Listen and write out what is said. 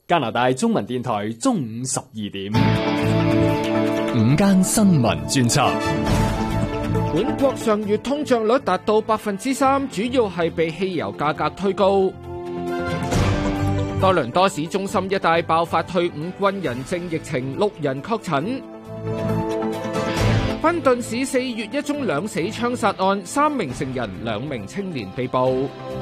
加拿大中文電台中午12點， 午間新聞專輯。 本國上月通脹率達到 3%， 主要係被汽油價格推高。多倫多市中心一帶爆發退伍軍人症疫情，6人確診。賓頓市4月一宗兩死槍殺案，3名成人2名青年被捕。